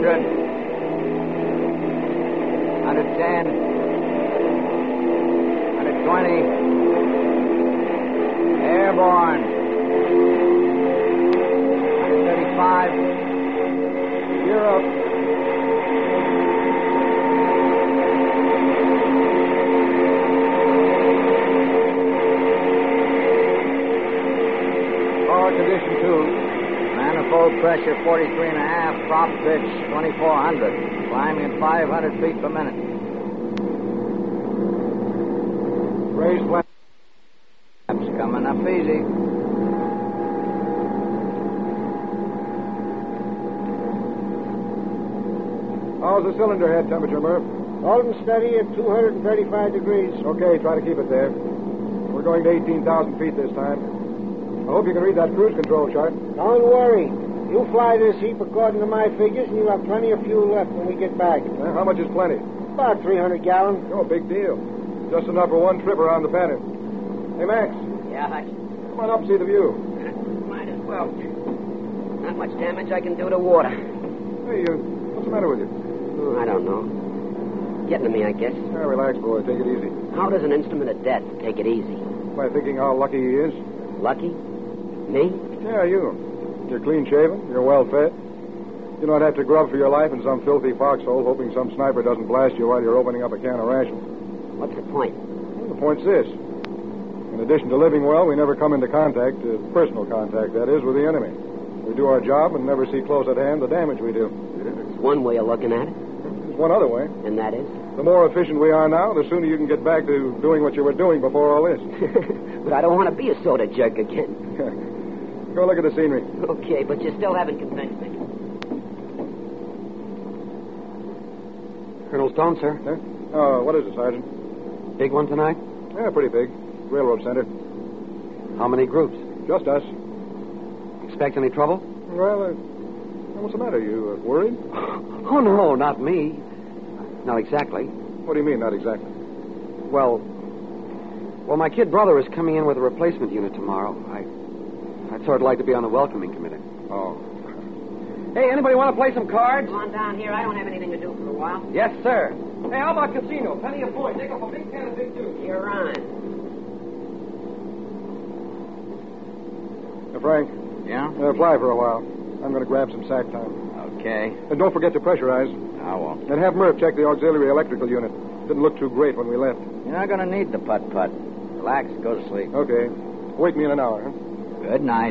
100. 110. 120. Airborne. 135. Europe. Power condition 2. Manifold pressure 43.5. Prop pitch 2400. Climbing at 500 feet per minute. Raised flaps coming up easy. How's the cylinder head temperature, Murph? Holding steady at 235 degrees. Okay, try to keep it there. We're going to 18,000 feet this time. I hope you can read that cruise control chart. Don't worry. You fly this heap according to my figures, and you'll have plenty of fuel left when we get back. How much is plenty? About 300 gallons. Oh, big deal. Just enough for one trip around the pattern. Hey, Max. Yeah, Hutch. Come on up and see the view. Might as well. Not much damage I can do to water. Hey, what's the matter with you? Oh, I don't know. Getting to me, I guess. Relax, boy. Take it easy. How does an instrument of death take it easy? By thinking how lucky he is. Lucky? Me? Yeah, you. You're clean-shaven. You're well-fed. You don't have to grub for your life in some filthy foxhole hoping some sniper doesn't blast you while you're opening up a can of rations. What's the point? Well, the point's this. In addition to living well, we never come into contact, personal contact, that is, with the enemy. We do our job and never see close at hand the damage we do. That's one way of looking at it. There's one other way. And that is? The more efficient we are now, the sooner you can get back to doing what you were doing before all this. But I don't want to be a soda jerk again. Go look at the scenery. Okay, but you still haven't convinced me. Colonel Stone, sir. Huh? Oh, what is it, Sergeant? Big one tonight? Yeah, pretty big. Railroad center. How many groups? Just us. Expect any trouble? Well, what's the matter? You worried? Oh, no, not me. Not exactly. What do you mean, not exactly? Well, my kid brother is coming in with a replacement unit tomorrow. I'd sort of like to be on the welcoming committee. Oh. Hey, anybody want to play some cards? Come on down here. I don't have anything to do for a while. Yes, sir. Hey, how about casino? Plenty of points. Take up a big can of big juice. You're on. Frank. Yeah? Fly for a while. I'm going to grab some sack time. Okay. And don't forget to pressurize. I won't. And have Murph check the auxiliary electrical unit. Didn't look too great when we left. You're not going to need the putt-putt. Relax. Go to sleep. Okay. Wake me in an hour, huh? Good night.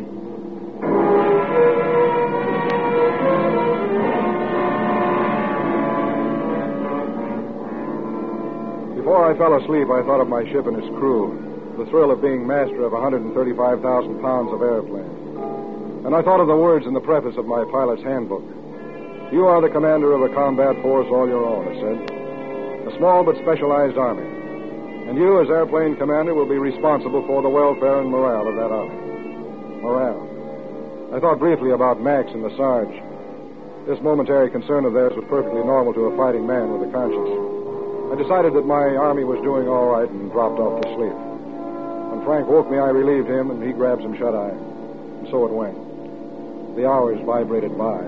Before I fell asleep, I thought of my ship and its crew. The thrill of being master of 135,000 pounds of airplane. And I thought of the words in the preface of my pilot's handbook. You are the commander of a combat force all your own, it said. A small but specialized army. And you, as airplane commander, will be responsible for the welfare and morale of that army. Morale. I thought briefly about Max and the Sarge. This momentary concern of theirs was perfectly normal to a fighting man with a conscience. I decided that my army was doing all right and dropped off to sleep. When Frank woke me, I relieved him, and he grabbed some shut-eye. And so it went. The hours vibrated by.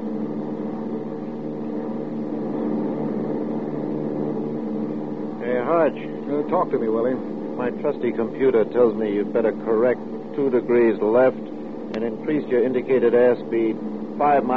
Hey, Hodge. Talk to me, Willie. My trusty computer tells me you'd better correct 2 degrees left and increase your indicated airspeed 5 miles.